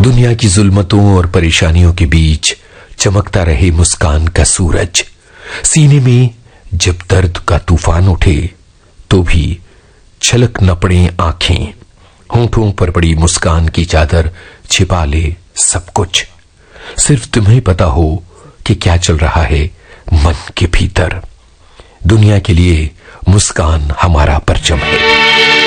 दुनिया की जुल्मतों और परेशानियों के बीच चमकता रहे मुस्कान का सूरज। सीने में जब दर्द का तूफान उठे तो भी छलक न पड़े आंखें। होंठों पर पड़ी मुस्कान की चादर छिपा ले सब कुछ। सिर्फ तुम्हें पता हो कि क्या चल रहा है मन के भीतर। दुनिया के लिए मुस्कान हमारा परचम है।